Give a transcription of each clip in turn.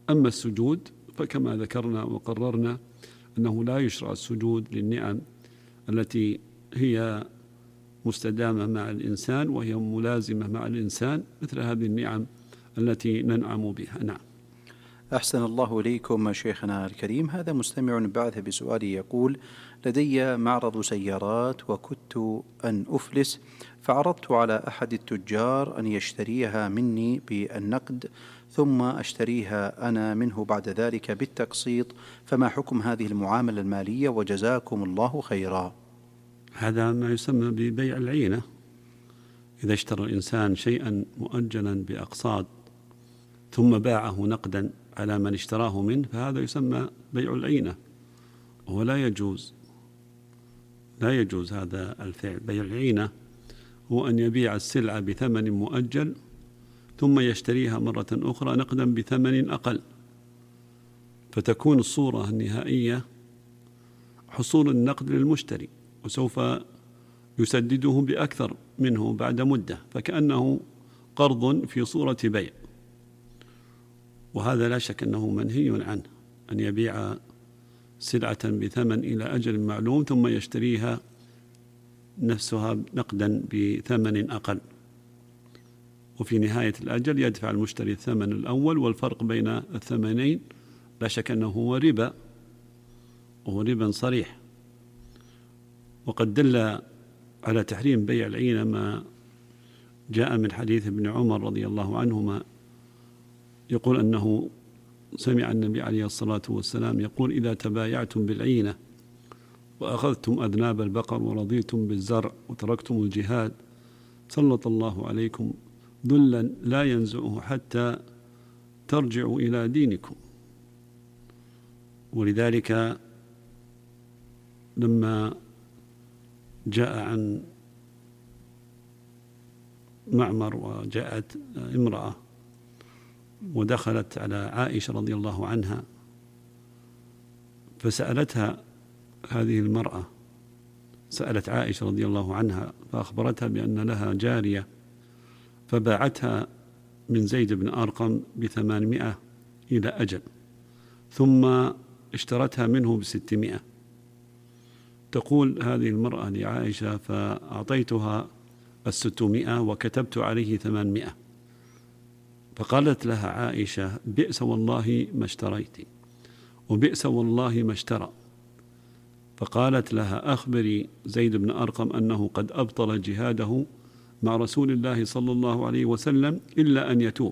أما السجود فكما ذكرنا وقررنا أنه لا يشرع السجود للنعم التي هي مستدامة مع الإنسان وهي ملازمة مع الإنسان، مثل هذه النعم التي ننعم بها. نعم. أحسن الله إليكم شيخنا الكريم. هذا مستمع بعث بسؤال يقول: لدي معرض سيارات وكدت أن أفلس، فعرضت على أحد التجار أن يشتريها مني بالنقد ثم أشتريها أنا منه بعد ذلك بالتقسيط، فما حكم هذه المعاملة المالية؟ وجزاكم الله خيرا. هذا ما يسمى ببيع العينة. إذا اشترى الإنسان شيئا مؤجلا بأقساط ثم باعه نقدا على من اشتراه منه فهذا يسمى بيع العينة، ولا يجوز، لا يجوز هذا الفعل. بيع العينة هو أن يبيع السلعة بثمن مؤجل ثم يشتريها مرة أخرى نقدا بثمن أقل، فتكون الصورة النهائية حصول النقد للمشتري وسوف يسدده بأكثر منه بعد مدة، فكأنه قرض في صورة بيع. وهذا لا شك أنه منهي عنه، أن يبيع سلعة بثمن إلى أجل معلوم ثم يشتريها نفسها نقدا بثمن أقل، وفي نهاية الأجل يدفع المشتري الثمن الأول، والفرق بين الثمنين لا شك أنه هو ربا، وهو ربا صريح. وقد دل على تحريم بيع العينة ما جاء من حديث ابن عمر رضي الله عنهما يقول أنه سمع النبي عليه الصلاة والسلام يقول: إذا تبايعتم بالعينة وأخذتم أذناب البقر ورضيتم بالزرع وتركتم الجهاد سلط الله عليكم ذلا لا ينزعه حتى ترجعوا إلى دينكم. ولذلك لما جاء عن معمر وجاءت امرأة ودخلت على عائشة رضي الله عنها فسألتها هذه المرأة، سألت عائشة رضي الله عنها فأخبرتها بأن لها جارية فباعتها من زيد بن أرقم ب800 إلى أجل، ثم اشترتها منه ب600. تقول هذه المرأة لعائشة: فأعطيتها 600 وكتبت عليه 800. فقالت لها عائشة: بئس والله ما اشتريت وبئس والله ما اشترى. فقالت لها: أخبري زيد بن أرقم أنه قد أبطل جهاده مع رسول الله صلى الله عليه وسلم إلا أن يتوب.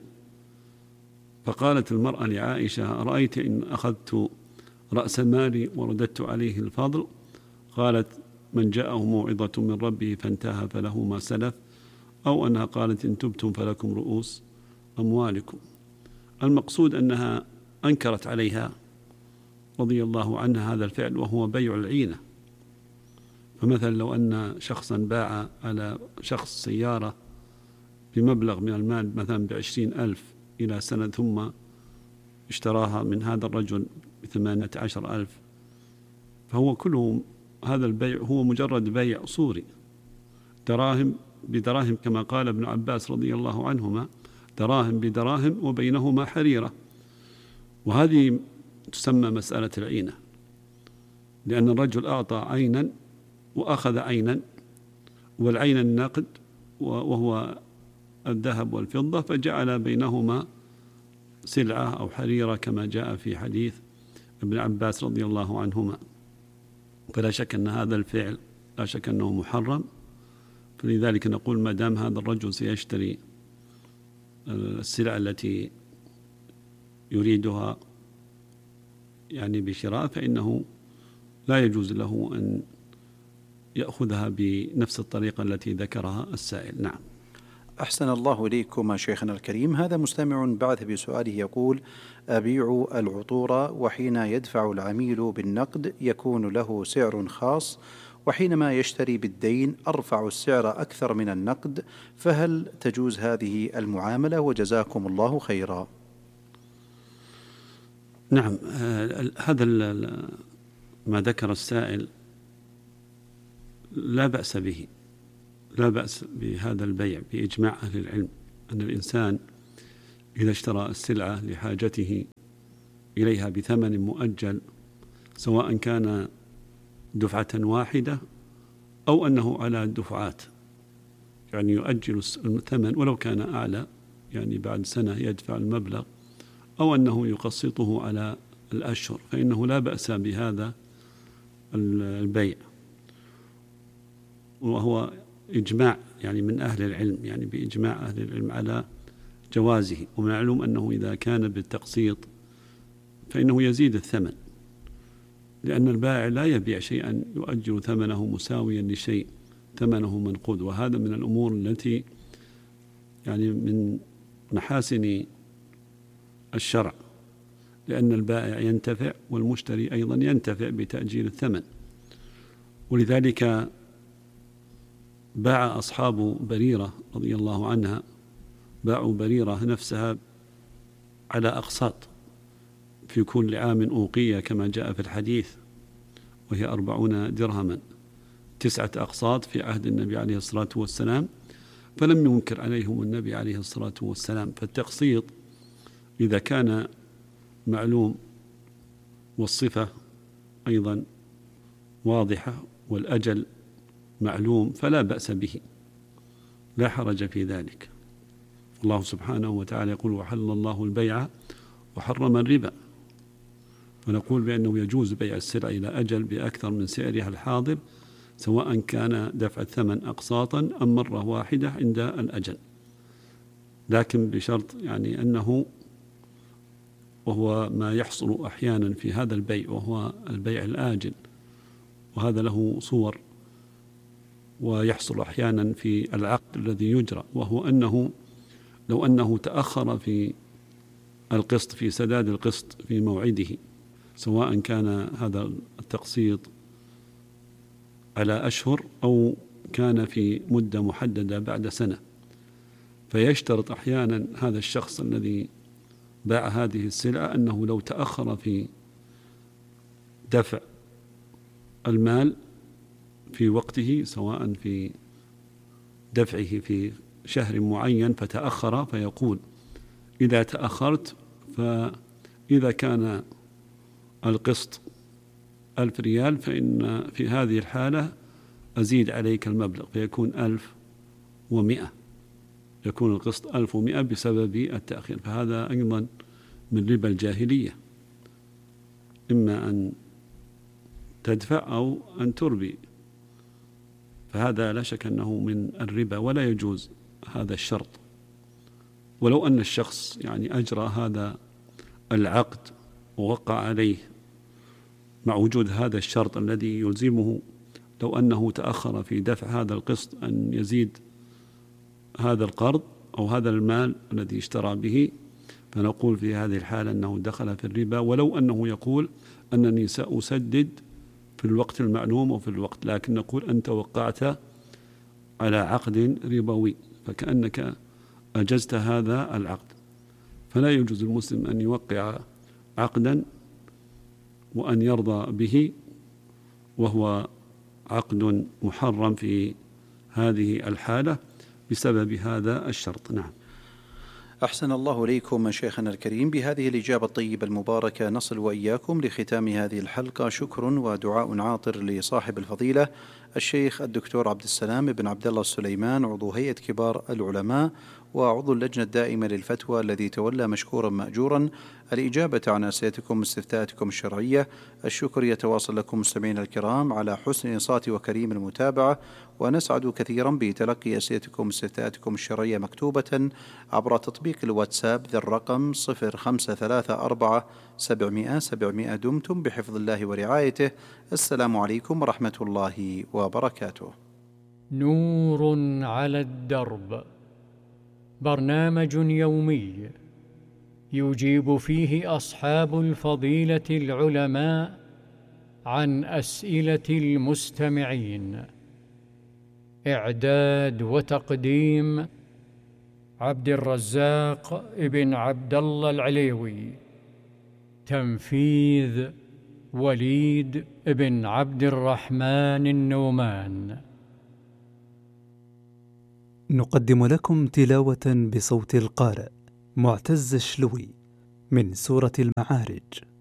فقالت المرأة لعائشة: رأيت إن أخذت رأس مالي ورددت عليه الفضل؟ قالت: من جاءه موعظة من ربه فانتهى فله ما سلف، أو أنها قالت: إن تبتم فلكم رؤوس أموالكم. المقصود أنها أنكرت عليها رضي الله عنها هذا الفعل وهو بيع العينة. فمثلا لو أن شخصا باع على شخص سيارة بمبلغ من المال مثلا ب20,000 إلى سنة ثم اشتراها من هذا الرجل ب18,000، فهو كله هذا البيع هو مجرد بيع صوري، دراهم بدراهم، كما قال ابن عباس رضي الله عنهما: دراهم بدراهم وبينهما حريرة. وهذه تسمى مسألة العينة، لأن الرجل أعطى عينا وأخذ عينا، والعين النقد وهو الذهب والفضة، فجعل بينهما سلعة أو حريرة كما جاء في حديث ابن عباس رضي الله عنهما. فلا شك أن هذا الفعل لا شك أنه محرم. فلذلك نقول ما دام هذا الرجل سيشتري السلعة التي يريدها يعني بشراء، فإنه لا يجوز له أن يأخذها بنفس الطريقة التي ذكرها السائل. نعم. أحسن الله إليكم شيخنا الكريم. هذا مستمع بعث بسؤاله يقول: أبيع العطور وحين يدفع العميل بالنقد يكون له سعر خاص، وحينما يشتري بالدين أرفع السعر أكثر من النقد، فهل تجوز هذه المعاملة؟ وجزاكم الله خيرا. نعم، هذا ما ذكر السائل لا بأس به، لا بأس بهذا البيع بإجماع أهل العلم، أن الإنسان إذا اشترى السلعة لحاجته إليها بثمن مؤجل، سواء كان دفعة واحدة أو أنه على دفعات، يعني يؤجل الثمن ولو كان أعلى، يعني بعد سنة يدفع المبلغ، أو أنه يقسطه على الأشهر، فإنه لا بأس بهذا البيع. وهو إجماع يعني من أهل العلم، يعني بإجماع أهل العلم على جوازه. ومعلوم أنه إذا كان بالتقسيط فإنه يزيد الثمن، لأن البائع لا يبيع شيئا يؤجل ثمنه مساويا لشيء ثمنه منقود. وهذا من الأمور التي يعني من محاسن الشرع، لأن البائع ينتفع والمشتري أيضا ينتفع بتأجيل الثمن. ولذلك باع أصحاب بريرة رضي الله عنها، باعوا بريرة نفسها على أقساط، في كل عام أوقية كما جاء في الحديث، وهي 40 درهما، 9 أقساط في عهد النبي عليه الصلاة والسلام، فلم ينكر عليهم النبي عليه الصلاة والسلام. فالتقسيط إذا كان معلوم والصفة أيضا واضحة والأجل معلوم فلا بأس به، لا حرج في ذلك. الله سبحانه وتعالى يقول: وحل الله البيع وحرم الربا. ونقول بأنه يجوز بيع السلع إلى أجل بأكثر من سعرها الحاضر، سواء كان دفع الثمن أقساطا أم مرة واحدة عند الأجل، لكن بشرط يعني أنه، وهو ما يحصل أحيانا في هذا البيع وهو البيع الآجل، وهذا له صور، ويحصل أحيانا في العقد الذي يجرى، وهو أنه لو أنه تأخر في القسط، في سداد القسط في موعده، سواء كان هذا التقسيط على أشهر أو كان في مدة محددة بعد سنة، فيشترط أحيانا هذا الشخص الذي باع هذه السلعة أنه لو تأخر في دفع المال في وقته، سواء في دفعه في شهر معين فتأخر، فيقول: إذا تأخرت فإذا كان القسط 1000 ريال فإن في هذه الحالة أزيد عليك المبلغ فيكون 1100، يكون القسط 1100 بسبب التأخير. فهذا أيضا من ربا الجاهلية، إما أن تدفع أو أن تربي، فهذا لا شك أنه من الربا ولا يجوز هذا الشرط. ولو أن الشخص يعني أجرى هذا العقد ووقع عليه مع وجود هذا الشرط الذي يلزمه، لو أنه تأخر في دفع هذا القسط أن يزيد هذا القرض أو هذا المال الذي اشترى به، فنقول في هذه الحالة أنه دخل في الربا، ولو أنه يقول أنني سأسدد في الوقت المعلوم وفي الوقت، لكن نقول أنت وقعت على عقد ربوي، فكأنك أجزت هذا العقد. فلا يجوز المسلم أن يوقع عقدا وأن يرضى به وهو عقد محرم في هذه الحالة بسبب هذا الشرط. نعم. أحسن الله إليكم شيخنا الكريم. بهذه الإجابة الطيبة المباركة نصل وإياكم لختام هذه الحلقة. شكر ودعاء عاطر لصاحب الفضيلة الشيخ الدكتور عبد السلام بن عبد الله السليمان، عضو هيئة كبار العلماء وعضو اللجنة الدائمة للفتوى، الذي تولى مشكورا مأجورا الإجابة عن أسئلتكم واستفتاءاتكم الشرعية. الشكر يتواصل لكم مستمعينا الكرام على حسن إنصات وكريم المتابعة، ونسعد كثيرا بتلقي أسئلتكم واستفتاءاتكم الشرعية مكتوبة عبر تطبيق الواتساب ذي الرقم 0534 700 دمتم بحفظ الله ورعايته. السلام عليكم ورحمة الله وبركاته. نور على الدرب، برنامج يومي يجيب فيه أصحاب الفضيلة العلماء عن أسئلة المستمعين. إعداد وتقديم عبد الرزاق ابن عبد الله العليوي. تنفيذ وليد ابن عبد الرحمن النومان. نقدم لكم تلاوة بصوت القارئ معتز الشلوي من سورة المعارج.